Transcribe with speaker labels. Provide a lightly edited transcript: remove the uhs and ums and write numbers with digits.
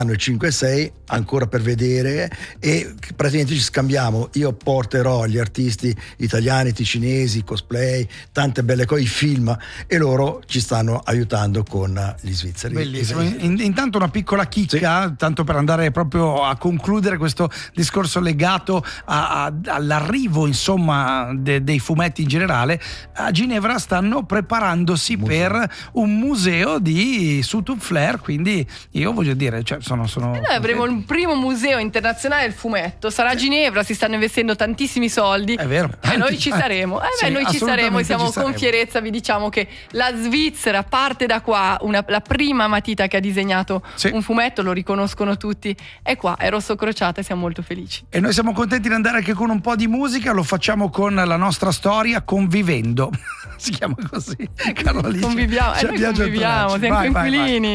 Speaker 1: il 5-6 ancora per vedere, e praticamente ci scambiamo. Io porterò gli artisti italiani, ticinesi, cosplay, tante belle cose, i film, e loro ci stanno aiutando con gli svizzeri.
Speaker 2: Bellissimo. Intanto una piccola chicca, sì, tanto per andare proprio a concludere questo discorso legato all'arrivo, insomma, dei fumetti in generale. A Ginevra stanno preparandosi per un museo di Sous tout Flair, quindi io voglio dire, cioè, noi
Speaker 3: avremo il primo museo internazionale del fumetto, sarà a Ginevra, si stanno investendo tantissimi soldi.
Speaker 2: È vero.
Speaker 3: E noi ci saremo.
Speaker 2: Sì,
Speaker 3: noi ci saremo e siamo
Speaker 2: ci saremo.
Speaker 3: con fierezza, vi diciamo che la Svizzera parte da qua, la prima matita che ha disegnato un fumetto, lo riconoscono tutti, è qua, è Rosso Crociata, e siamo molto felici.
Speaker 2: E noi siamo contenti di andare anche con un po' di musica, lo facciamo con la nostra storia, Convivendo. Si chiama così, Carolina.
Speaker 3: Conviviamo, noi conviviamo, siamo inquilini.